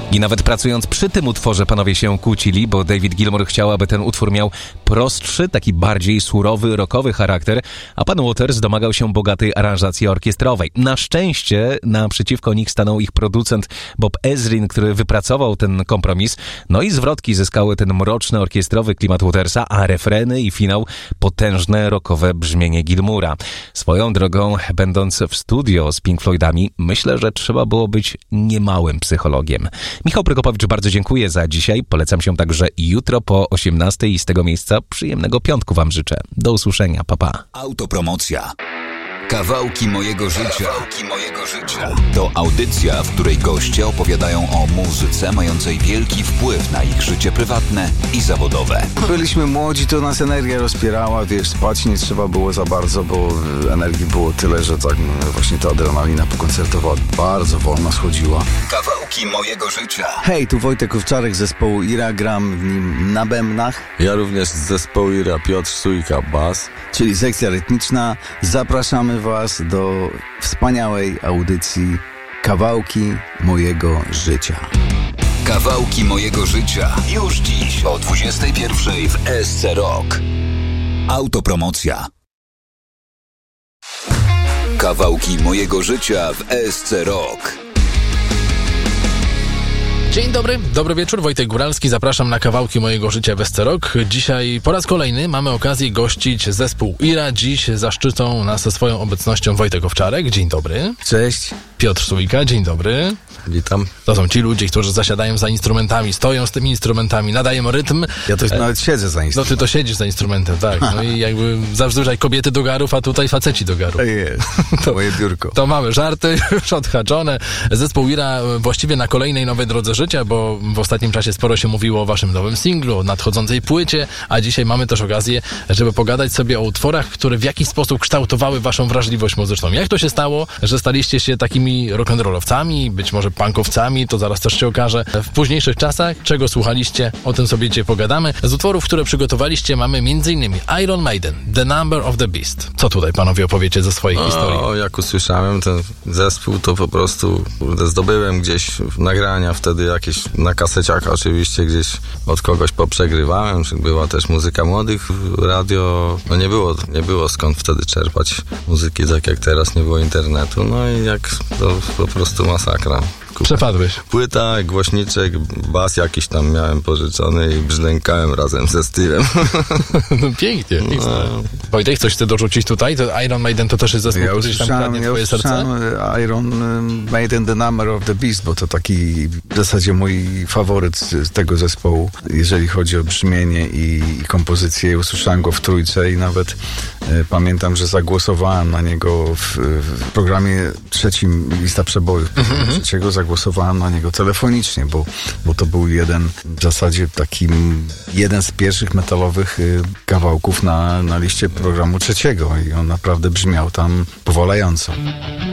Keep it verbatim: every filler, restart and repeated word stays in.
I nawet pracując przy tym utworze panowie się kłócili, bo David Gilmour chciał, aby ten utwór miał prostszy, taki bardziej surowy, rockowy charakter, a pan Waters domagał się bogatej aranżacji orkiestrowej. Na szczęście naprzeciwko nich stanął ich producent Bob Ezrin, który wypracował ten kompromis, no i zwrotki zyskały ten mroczny orkiestrowy klimat Watersa, a refreny i finał potężne rockowe brzmienie Gilmoura. Swoją drogą, będąc w studio z Pink Floydami, myślę, że trzeba było być niemałym psychologiem. Michał Prokopowicz, bardzo dziękuję za dzisiaj. Polecam się także jutro po osiemnastej i z tego miejsca przyjemnego piątku wam życzę. Do usłyszenia, pa pa. Autopromocja. Kawałki mojego życia. Kawałki mojego życia. To audycja, w której goście opowiadają o muzyce mającej wielki wpływ na ich życie prywatne i zawodowe. Byliśmy młodzi, to nas energia rozpierała, wiesz, spać nie trzeba było za bardzo, bo energii było tyle, że tak właśnie ta adrenalina pokoncertowa bardzo wolno schodziła. Kawałki mojego życia. Hej, tu Wojtek Owczarek z zespołu Ira, gram w nim na bębnach. Ja również z zespołu Ira, Piotr Sójka, bas. Czyli sekcja rytmiczna. Zapraszamy was do wspaniałej audycji Kawałki mojego życia. Kawałki mojego życia. Już dziś o dwudziestej pierwszej w S C Rock. Autopromocja. Kawałki mojego życia w S C Rock. Dzień dobry, dobry wieczór, Wojtek Góralski, zapraszam na Kawałki mojego życia w S C Rock. Dzisiaj po raz kolejny mamy okazję gościć zespół Ira. Dziś zaszczycą nas swoją obecnością Wojtek Owczarek, dzień dobry. Cześć. Piotr Sójka, dzień dobry. Witam. To są ci ludzie, którzy zasiadają za instrumentami, stoją z tymi instrumentami, nadają rytm. Ja to nawet siedzę za instrumentem. No ty to siedzisz za instrumentem, tak. No i jakby zazwyczaj kobiety do garów, a tutaj faceci do garów. To jest, to moje biurko. To mamy żarty już odhaczone. Zespół Ira właściwie na kolejnej nowej drodze życia, bo w ostatnim czasie sporo się mówiło o waszym nowym singlu, o nadchodzącej płycie, a dzisiaj mamy też okazję, żeby pogadać sobie o utworach, które w jakiś sposób kształtowały waszą wrażliwość muzyczną. Jak to się stało, że staliście się takimi rock'n'rollowcami, być może punkowcami, to zaraz też się okaże. W późniejszych czasach, czego słuchaliście, o tym sobie dzisiaj pogadamy. Z utworów, które przygotowaliście, mamy m.in. Iron Maiden, The Number of the Beast. Co tutaj panowie opowiecie ze swojej no, historii? O, jak usłyszałem ten zespół, to po prostu zdobyłem gdzieś nagrania wtedy jakieś na kaseciach oczywiście gdzieś od kogoś poprzegrywałem, była też muzyka młodych, radio, no nie było, nie było skąd wtedy czerpać muzyki, tak jak teraz, nie było internetu, no i jak to po prostu masakra. Przepadłeś. Płyta, głośniczek, bas jakiś tam miałem pożyczony i brzdękałem razem ze Steve'em. No pięknie. No. Wojtek, coś chce dorzucić tutaj? To Iron Maiden to też jest zespół, ja który tam kradnie ja twoje serce? Iron Maiden, The Number of the Beast, bo to taki w zasadzie mój faworyt z tego zespołu, jeżeli chodzi o brzmienie i, i kompozycję. Usłyszałem go w trójce i nawet e, pamiętam, że zagłosowałem na niego w, w programie trzecim Lista Przebojów mm-hmm. trzeciego, zagłosowałem na niego telefonicznie, bo, bo to był jeden w zasadzie taki jeden z pierwszych metalowych y, kawałków na, na liście programu trzeciego i on naprawdę brzmiał tam powalająco.